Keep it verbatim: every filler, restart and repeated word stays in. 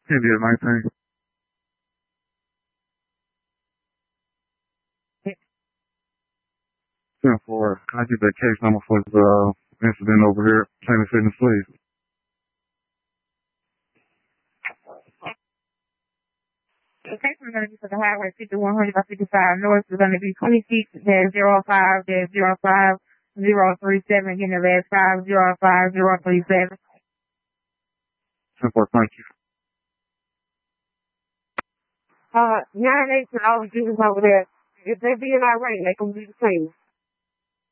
India nineteen. ten four. Can I get that case number for the uh, incident over here? Plaintiff Fitness, please. The case is going to be for the highway fifty-one hundred by fifty-five North. It's going to be twenty-six zero five zero five zero three seven. Again, the last five zero five zero three seven. ten four, thank you. Uh, nine eight can always do this over there. If they're being irate, they can do the same.